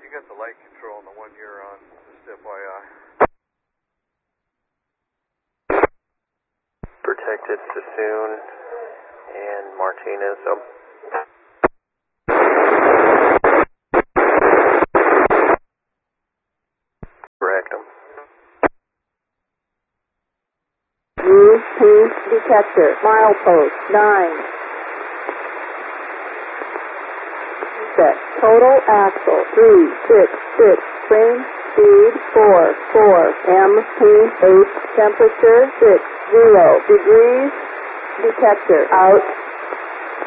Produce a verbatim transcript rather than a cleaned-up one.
You got the light control on the one you're on, just F Y I. Protected Sassoon and Martinez up. Correct them. U P detector, milepost nine. Set, total axle three six six, train speed four four, M P eight, temperature six zero degrees, detector out.